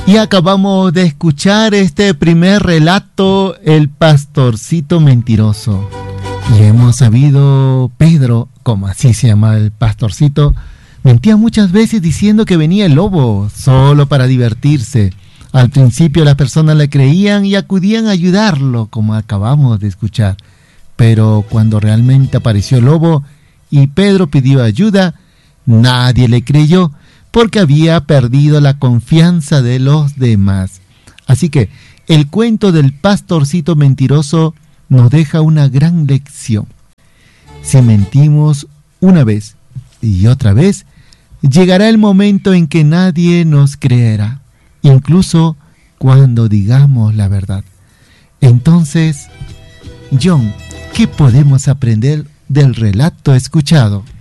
Y acabamos de escuchar este primer relato, El pastorcito mentiroso. Y hemos sabido, Pedro, como así se llama el pastorcito, mentía muchas veces diciendo que venía el lobo, solo para divertirse. Al principio las personas le creían y acudían a ayudarlo, como acabamos de escuchar. Pero cuando realmente apareció el lobo y Pedro pidió ayuda, nadie le creyó, porque había perdido la confianza de los demás. Así que el cuento del pastorcito mentiroso nos deja una gran lección. Si mentimos una vez y otra vez, llegará el momento en que nadie nos creerá, incluso cuando digamos la verdad. Entonces, John, ¿qué podemos aprender del relato escuchado?